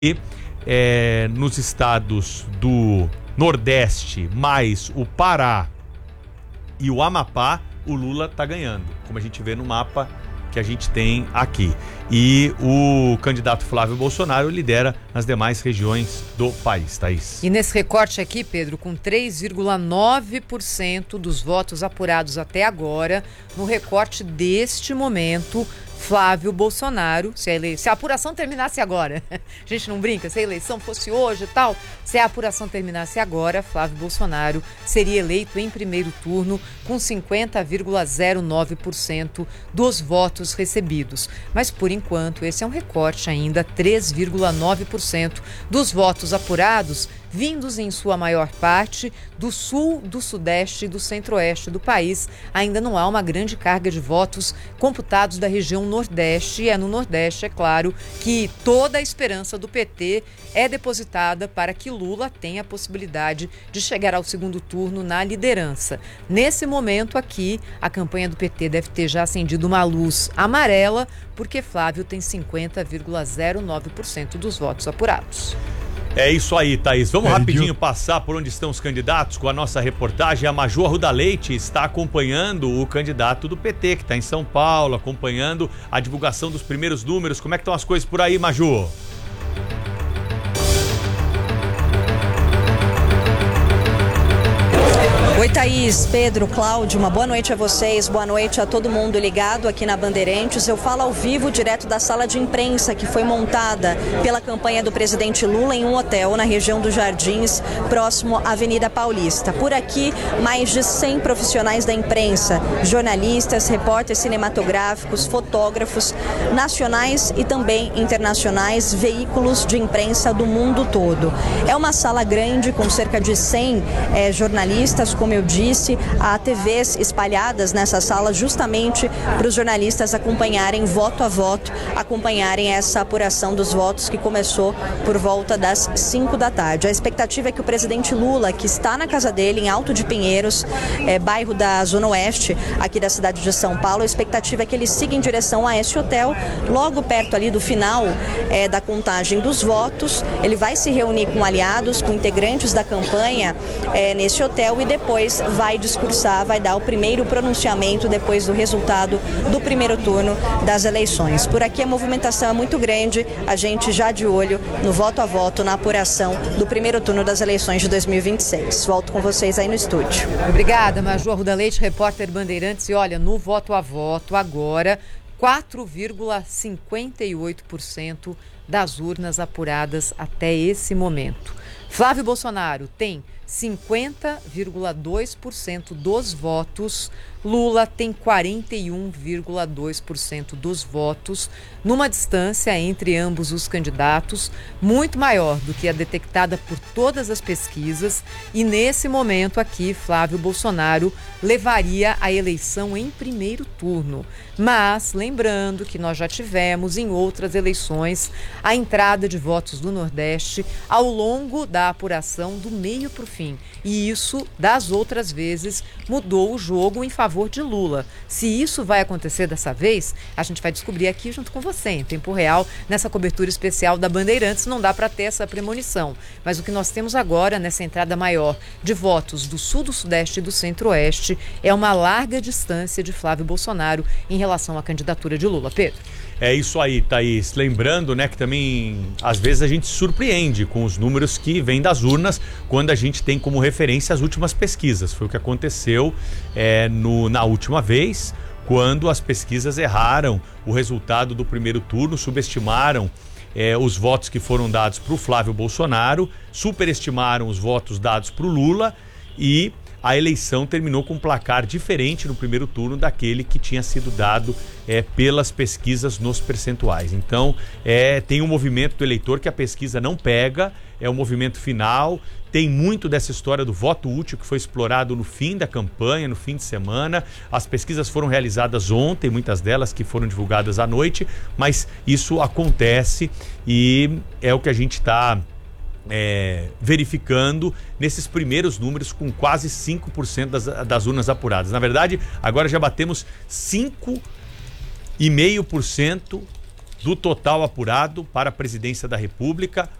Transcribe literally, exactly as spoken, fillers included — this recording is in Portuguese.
E é, nos estados do Nordeste, mais o Pará e o Amapá, o Lula tá ganhando, como a gente vê no mapa que a gente tem aqui. E o candidato Flávio Bolsonaro lidera nas demais regiões do país, Thaís. E nesse recorte aqui, Pedro, com três vírgula nove por cento dos votos apurados até agora, no recorte deste momento, Flávio Bolsonaro, se a, ele... se a apuração terminasse agora, a gente não brinca, se a eleição fosse hoje e tal, se a apuração terminasse agora, Flávio Bolsonaro seria eleito em primeiro turno com cinquenta vírgula zero nove por cento dos votos recebidos. Mas, por enquanto, esse é um recorte ainda, três vírgula nove por cento dos votos apurados, vindos em sua maior parte do sul, do sudeste e do centro-oeste do país. Ainda não há uma grande carga de votos computados da região nordeste, e é no nordeste, é claro, que toda a esperança do P T é depositada para que Lula tenha a possibilidade de chegar ao segundo turno na liderança. Nesse momento aqui, a campanha do P T deve ter já acendido uma luz amarela, porque Flávio tem cinquenta vírgula zero nove por cento dos votos apurados. É isso aí, Thaís. Vamos é, rapidinho eu... passar por onde estão os candidatos com a nossa reportagem. A Maju Arruda Leite está acompanhando o candidato do P T, que está em São Paulo, acompanhando a divulgação dos primeiros números. Como é que estão as coisas por aí, Maju? Oi, Thaís, Pedro, Cláudio, uma boa noite a vocês, boa noite a todo mundo ligado aqui na Bandeirantes. Eu falo ao vivo direto da sala de imprensa que foi montada pela campanha do presidente Lula em um hotel na região dos Jardins, próximo à Avenida Paulista. Por aqui, mais de cem profissionais da imprensa, jornalistas, repórteres cinematográficos, fotógrafos, nacionais e também internacionais, veículos de imprensa do mundo todo. É uma sala grande com cerca de cem é, jornalistas, como eu disse, há T Vs espalhadas nessa sala justamente para os jornalistas acompanharem voto a voto, acompanharem essa apuração dos votos que começou por volta das cinco da tarde. A expectativa é que o presidente Lula, que está na casa dele, em Alto de Pinheiros, é, bairro da Zona Oeste, aqui da cidade de São Paulo, a expectativa é que ele siga em direção a esse hotel, logo perto ali do final é, da contagem dos votos. Ele vai se reunir com aliados, com integrantes da campanha é, nesse hotel e depois vai discursar, vai dar o primeiro pronunciamento depois do resultado do primeiro turno das eleições. Por aqui a movimentação é muito grande, a gente já de olho no voto a voto, na apuração do primeiro turno das eleições de dois mil e vinte e seis. Volto com vocês aí no estúdio. Obrigada, Maju Arruda Leite, repórter Bandeirantes. E olha, no voto a voto agora, quatro vírgula cinquenta e oito por cento das urnas apuradas até esse momento. Flávio Bolsonaro tem cinquenta vírgula dois por cento dos votos, Lula tem quarenta e um vírgula dois por cento dos votos, numa distância entre ambos os candidatos muito maior do que a detectada por todas as pesquisas, e nesse momento aqui Flávio Bolsonaro levaria a eleição em primeiro turno. Mas lembrando que nós já tivemos em outras eleições a entrada de votos do Nordeste ao longo da apuração do meio para o fim. E isso, das outras vezes, mudou o jogo em favor de Lula. Se isso vai acontecer dessa vez, a gente vai descobrir aqui junto com você, em tempo real, nessa cobertura especial da Bandeirantes. Não dá para ter essa premonição. Mas o que nós temos agora, nessa entrada maior de votos do sul, do sudeste e do centro-oeste, é uma larga distância de Flávio Bolsonaro em relação à candidatura de Lula. Pedro? É isso aí, Thaís. Lembrando, né, que também às vezes a gente se surpreende com os números que vêm das urnas quando a gente tem como referência as últimas pesquisas. Foi o que aconteceu é, no, na última vez, quando as pesquisas erraram o resultado do primeiro turno, subestimaram é, os votos que foram dados para o Flávio Bolsonaro, superestimaram os votos dados para o Lula, e a eleição terminou com um placar diferente no primeiro turno daquele que tinha sido dado é, pelas pesquisas nos percentuais. Então, é, tem um movimento do eleitor que a pesquisa não pega, é o movimento final. Tem muito dessa história do voto útil que foi explorado no fim da campanha, no fim de semana. As pesquisas foram realizadas ontem, muitas delas que foram divulgadas à noite, mas isso acontece e é o que a gente está É, verificando nesses primeiros números com quase cinco por cento das, das urnas apuradas. Na verdade, agora já batemos cinco vírgula cinco por cento do total apurado para a presidência da República,